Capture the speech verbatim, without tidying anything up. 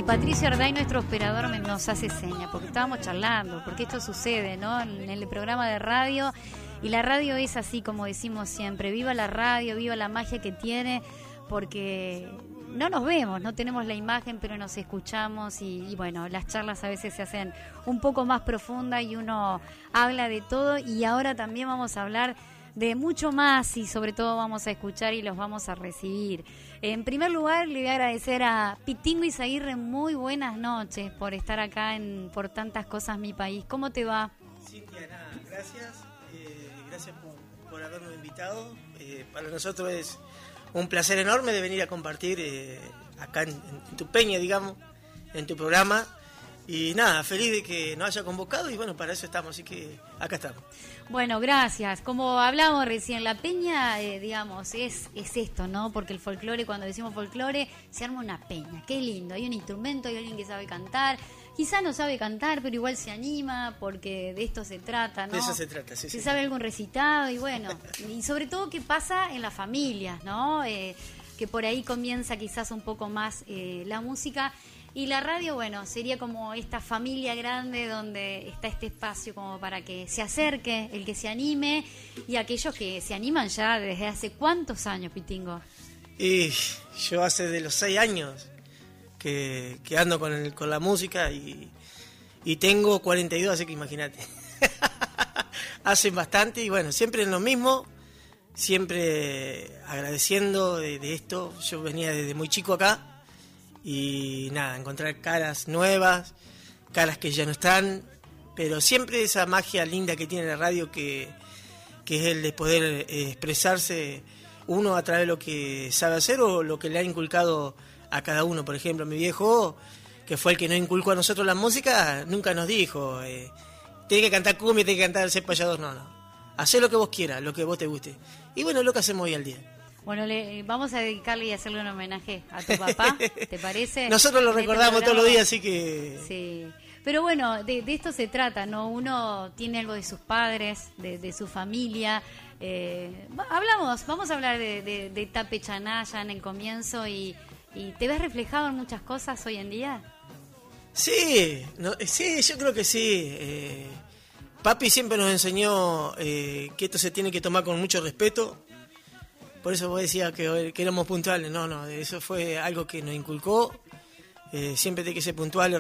Patricio Arday, nuestro operador, nos hace seña, porque estábamos charlando, porque esto sucede, ¿no? En el programa de radio, y la radio es así, como decimos siempre, viva la radio, viva la magia que tiene, porque no nos vemos, no tenemos la imagen, pero nos escuchamos, y, y bueno, las charlas a veces se hacen un poco más profundas y uno habla de todo, y ahora también vamos a hablar de mucho más, y sobre todo vamos a escuchar y los vamos a recibir. En primer lugar, le voy a agradecer a Pitingo Izaguirre, muy buenas noches por estar acá en Por Tantas Cosas Mi País. ¿Cómo te va? Cintia, nada, gracias, eh, gracias por, por habernos invitado. Eh, para nosotros es un placer enorme de venir a compartir eh, acá en, en tu peña, digamos, en tu programa. Y nada, feliz de que nos haya convocado y bueno, para eso estamos, así que acá estamos. Bueno, gracias. Como hablamos recién, la peña, eh, digamos, es, es esto, ¿no? Porque el folclore, cuando decimos folclore, se arma una peña. Qué lindo, hay un instrumento, hay alguien que sabe cantar. Quizá no sabe cantar, pero igual se anima, porque de esto se trata, ¿no? De eso se trata, sí, Se sí. sabe algún recitado y bueno, y sobre todo qué pasa en las familias, ¿no? Eh, que por ahí comienza quizás un poco más eh, la música. Y la radio, bueno, sería como esta familia grande donde está este espacio como para que se acerque, el que se anime, y aquellos que se animan ya desde hace ¿cuántos años, Pitingo? Y yo hace de los seis años que, que ando con, el, con la música y, y tengo cuarenta y dos, así que imagínate. Hacen bastante y bueno, siempre en lo mismo, siempre agradeciendo de, de esto. Yo venía desde muy chico acá. Y nada, encontrar caras nuevas, caras que ya no están, pero siempre esa magia linda que tiene la radio, que, que es el de poder eh, expresarse uno a través de lo que sabe hacer o lo que le ha inculcado a cada uno. Por ejemplo, mi viejo, que fue el que nos inculcó a nosotros la música, nunca nos dijo, eh, tiene que cantar cumbia, tiene que cantar el payador, no, no. Hacé lo que vos quieras, lo que vos te guste. Y bueno, es lo que hacemos hoy al día. Bueno, le, vamos a dedicarle y hacerle un homenaje a tu papá, ¿te parece? Nosotros lo en recordamos este todos los días, así que... Sí, pero bueno, de, de esto se trata, ¿no? Uno tiene algo de sus padres, de, de su familia. Eh, hablamos, vamos a hablar de, de, de Tape Chanaya en el comienzo, y, y ¿te ves reflejado en muchas cosas hoy en día? Sí, no, sí, yo creo que sí. Eh, papi siempre nos enseñó eh, que esto se tiene que tomar con mucho respeto. Por eso vos decías que, que éramos puntuales. No, no, eso fue algo que nos inculcó. Eh, siempre hay que ser puntuales,